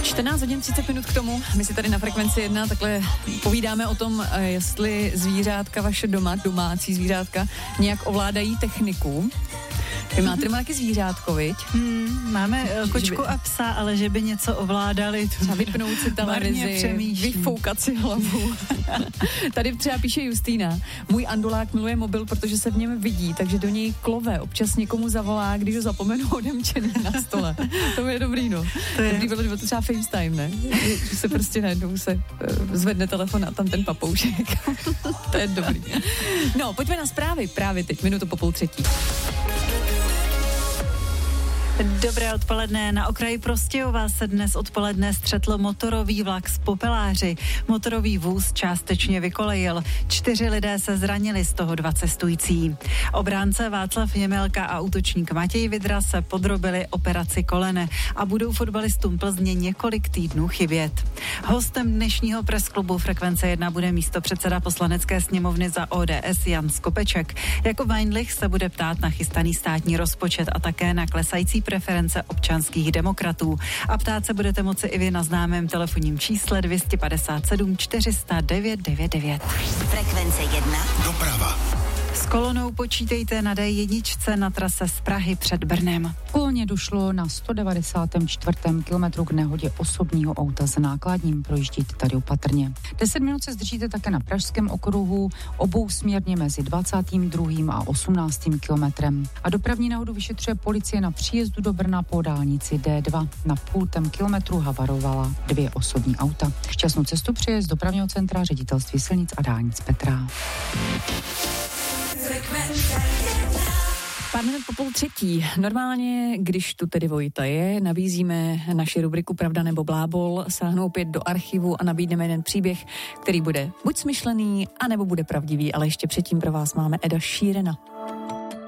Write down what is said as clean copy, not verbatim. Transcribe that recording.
14 hodin 30 minut k tomu. My si tady na Frekvenci 1 takhle povídáme o tom, jestli zvířátka vaše domácí zvířátka, nějak ovládají techniku. Vy máte doma taky zvířátko, viď? Máme kočku a psa, ale že by něco ovládali. Třeba vypnout si televizi, vyfoukat si hlavu. Tady třeba píše Justýna. Můj andulák miluje mobil, protože se v něm vidí, takže do něj klove. Občas někomu zavolá, když ho zapomenu odemčený na stole. To je dobrý, no. Dobrý bylo to třeba FaceTime, ne? Že se prostě najednou se zvedne telefon a tam ten papoušek. To je dobrý. No, pojďme na zprávy právě teď, minutu po 2:30. Dobré odpoledne. Na okraji Prostějova se dnes odpoledne střetl motorový vlak s popeláři. Motorový vůz částečně vykolejil. 4 lidé se zranili, z toho 2 cestující. Obránce Václav Jemelka a útočník Matěj Vidra se podrobili operaci kolene a budou fotbalistům Plzně několik týdnů chybět. Hostem dnešního presklubu Frekvence 1 bude místopředseda Poslanecké sněmovny za ODS Jan Skopeček. Jako Weinlich se bude ptát na chystaný státní rozpočet a také na klesající preference občanských demokratů. A ptát se budete moci i vy na známém telefonním čísle 257 400 999. Frekvence 1. Doprava. S kolonou počítejte na D1 na trase z Prahy před Brnem. Kolně došlo na 194. kilometru k nehodě osobního auta s nákladním, projíždíte tady opatrně. 10 minut se zdržíte také na pražském okruhu, obousměrně mezi 22. a 18. kilometrem. A dopravní nehodu vyšetřuje policie na příjezdu do Brna po dálnici D2. Na 0,5 kilometru havarovala 2 osobní auta. Šťastnou cestu přeje z dopravního centra Ředitelství silnic a dálnic Petra. Pár minut po 2:30. Normálně, když tu tedy Vojta je, nabízíme naši rubriku Pravda nebo blábol, sáhnou opět do archivu a nabídneme jeden příběh, který bude buď smyšlený, anebo bude pravdivý, ale ještě předtím pro vás máme Eda Sheerana.